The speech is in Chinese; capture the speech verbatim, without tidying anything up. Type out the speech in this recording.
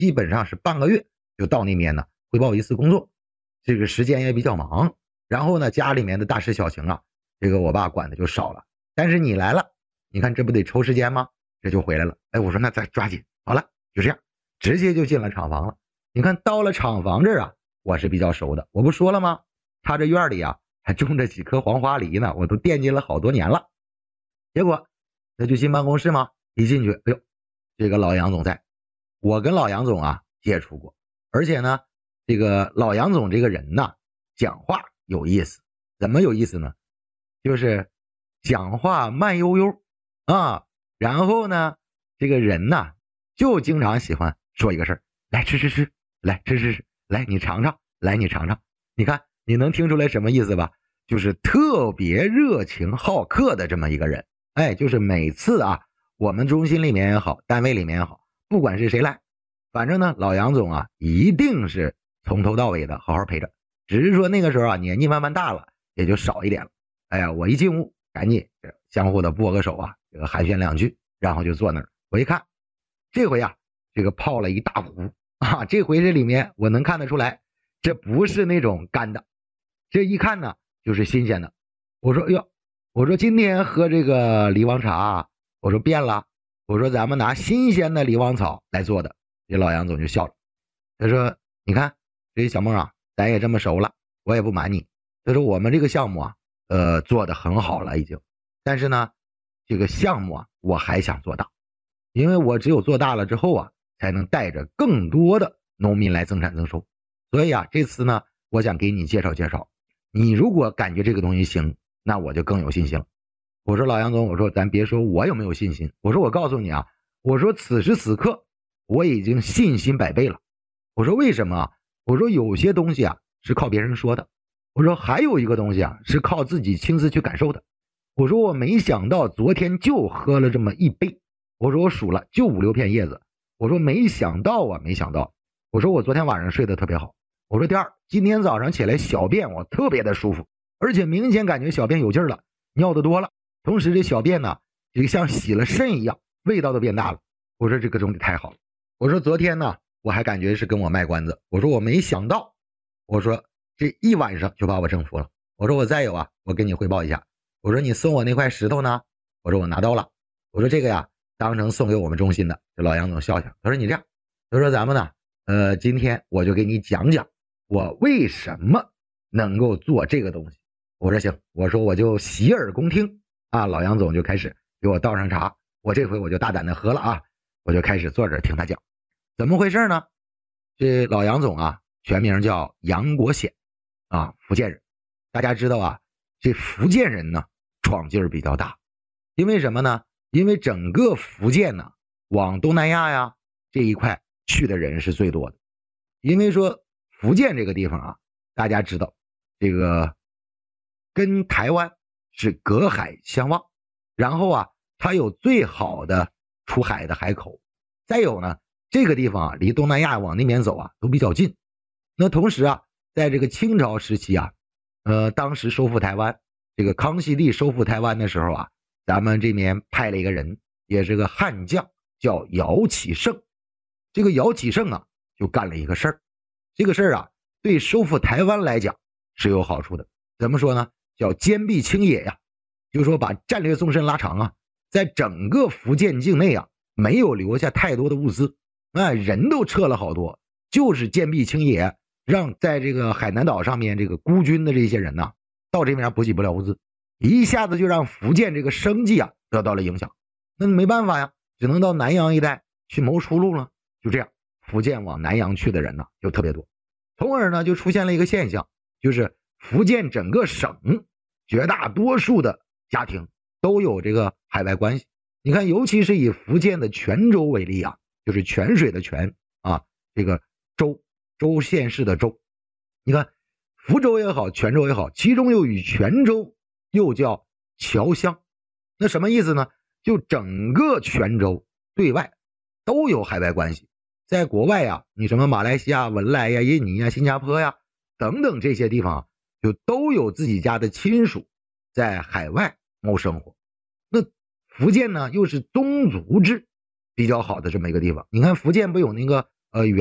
基本上是半个月就到那边呢汇报一次工作，这个时间也比较忙。然后呢，家里面的大事小情啊，这个我爸管的就少了。但是你来了，你看这不得抽时间吗？这就回来了。哎，我说那再抓紧，好了，就这样，直接就进了厂房了。你看到了厂房这儿啊，我是比较熟的，我不说了吗？他这院里啊还种着几棵黄花梨呢，我都惦记了好多年了。结果那就进办公室嘛，一进去，哎呦，这个老杨总在。我跟老杨总啊接触过，而且呢，这个老杨总这个人呢，讲话有意思。怎么有意思呢？就是讲话慢悠悠啊，然后呢，这个人呢就经常喜欢说一个事儿，来吃吃吃，来吃吃吃，来你尝尝，来你尝尝。你看你能听出来什么意思吧？就是特别热情好客的这么一个人。哎，就是每次啊，我们中心里面也好，单位里面也好，不管是谁来，反正呢，老杨总啊，一定是从头到尾的好好陪着。只是说那个时候啊，年纪慢慢大了，也就少一点了。哎呀，我一进屋，赶紧相互的握个手啊，这个寒暄两句，然后就坐那儿。我一看，这回啊，这个泡了一大壶啊，这回这里面我能看得出来，这不是那种干的，这一看呢就是新鲜的。我说，哎呦，我说今天喝这个梨王茶，我说变了，我说咱们拿新鲜的梨王草来做的。这老杨总就笑了，他说，你看这小孟啊，咱也这么熟了，我也不瞒你，他说我们这个项目啊，呃，做得很好了已经，但是呢，这个项目啊，我还想做大，因为我只有做大了之后啊，才能带着更多的农民来增产增收。所以啊，这次呢，我想给你介绍介绍，你如果感觉这个东西行，那我就更有信心了。我说老杨总，我说咱别说我有没有信心，我说我告诉你啊，我说此时此刻我已经信心百倍了。我说为什么啊？我说有些东西啊是靠别人说的，我说还有一个东西啊是靠自己亲自去感受的。我说我没想到昨天就喝了这么一杯，我说我数了就五六片叶子，我说没想到啊，没想到，我说我昨天晚上睡得特别好，我说第二，今天早上起来小便我特别的舒服，而且明显感觉小便有劲儿了，尿得多了，同时这小便呢，这个像洗了肾一样，味道都变大了。我说这个东西太好了。我说昨天呢，我还感觉是跟我卖关子，我说我没想到，我说这一晚上就把我征服了。我说我再有啊，我跟你汇报一下，我说你送我那块石头呢，我说我拿到了，我说这个呀当成送给我们中心的。这老杨总笑笑，他说你这样，他说咱们呢，呃，今天我就给你讲讲我为什么能够做这个东西。我说行，我说我就洗耳恭听啊。老杨总就开始给我倒上茶，我这回我就大胆的喝了啊，我就开始坐这儿听他讲。怎么回事呢？这老杨总啊，全名叫杨国显啊，福建人。大家知道啊，这福建人呢闯劲儿比较大，因为什么呢？因为整个福建呢往东南亚呀这一块去的人是最多的。因为说福建这个地方啊，大家知道这个跟台湾是隔海相望，然后啊它有最好的出海的海口，再有呢这个地方啊离东南亚往那边走啊都比较近。那同时啊在这个清朝时期啊，呃当时收复台湾，这个康熙帝收复台湾的时候啊，咱们这边派了一个人，也是个悍将，叫姚启圣。这个姚启圣啊就干了一个事儿，这个事儿啊对收复台湾来讲是有好处的。怎么说呢？叫坚壁清野呀，就是说把战略纵深拉长啊，在整个福建境内啊没有留下太多的物资，哎，人都撤了好多，就是坚壁清野，让在这个海南岛上面这个孤军的这些人呐、啊，到这边补给不了物资，一下子就让福建这个生计啊得到了影响。那没办法呀，只能到南洋一带去谋出路了。就这样，福建往南洋去的人呢就特别多，从而呢就出现了一个现象，就是福建整个省绝大多数的家庭都有这个海外关系。你看，尤其是以福建的泉州为例啊，就是泉水的泉啊，这个州州县市的州。你看福州也好，泉州也好，其中又以泉州又叫侨乡。那什么意思呢？就整个泉州对外都有海外关系。在国外啊，你什么马来西亚、文莱呀、印尼呀、新加坡呀等等这些地方啊，就都有自己家的亲属在海外谋生活。那福建呢又是宗族制比较好的这么一个地方。你看福建不有那个呃，